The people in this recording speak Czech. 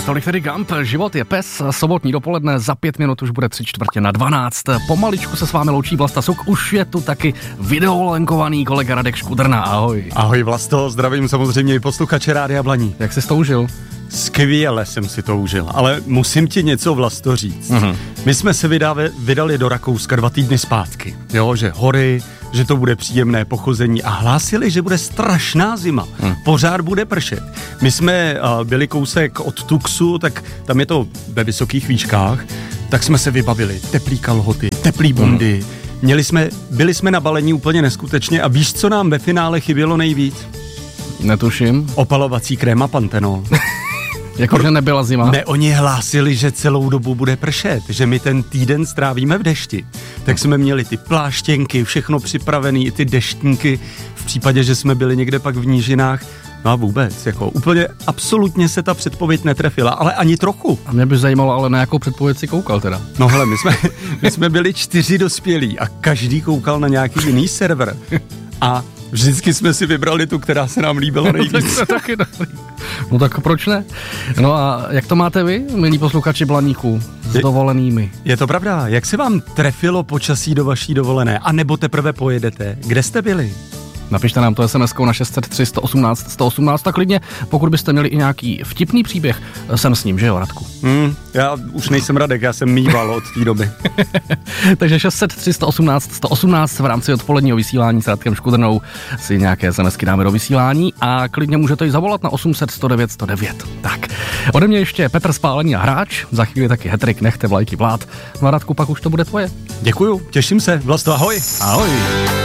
Tolik tedy Gump, život je pes, sobotní dopoledne, za 5 minut už bude 3:45. Pomaličku se s vámi loučí Vlasta Suk, už je tu taky videolenkovaný kolega Radek Škudrna, ahoj. Ahoj Vlasto, zdravím samozřejmě i posluchače Rádia Blaník. Jak jsi to užil? Skvěle jsem si to užil, ale musím ti něco, Vlasto, říct. My jsme se vydali do Rakouska 2 týdny zpátky, jo, že hory, že to bude příjemné pochození a hlásili, že bude strašná zima, pořád bude pršet. My jsme byli kousek od Tuxu, tak tam je to ve vysokých výškách, tak jsme se vybavili teplý kalhoty, teplý bundy, byli jsme nabalení úplně neskutečně a víš, co nám ve finále chybělo nejvíc? Netuším. Opalovací kréma Panthenol. Jakože nebyla zima? Ne, oni hlásili, že celou dobu bude pršet, že my ten týden strávíme v dešti. Tak jsme měli ty pláštěnky, všechno připravený, i ty deštníky, v případě, že jsme byli někde pak v nížinách. No a vůbec, jako úplně absolutně se ta předpověď netrefila, ale ani trochu. A mě by zajímalo, ale na jakou předpověď si koukal teda? No hele, my jsme byli 4 dospělí a každý koukal na nějaký jiný server. A vždycky jsme si vybrali tu, která se nám líbila nejvíc. No tak proč ne? No a jak to máte vy, milí posluchači Blaníku, s dovolenými? Je to pravda, jak se vám trefilo počasí do vaší dovolené, a nebo teprve pojedete? Kde jste byli? Napište nám to SMS-kou na 603 118 118, tak klidně, pokud byste měli i nějaký vtipný příběh, jsem s ním, že jo, Radku? Já už nejsem Radek, já jsem mýval od té doby. Takže 603 118 118 v rámci odpoledního vysílání s Radkem Škudrnou si nějaké SMSky dáme do vysílání a klidně můžete i zavolat na 800 109 109. Tak, ode mě ještě Petr Spálený a Hráč, za chvíli taky hetrik, nechte vlajky vlád. No a Radku, pak už to bude tvoje. Děkuju, těším se, Vlasto, ahoj. Ahoj.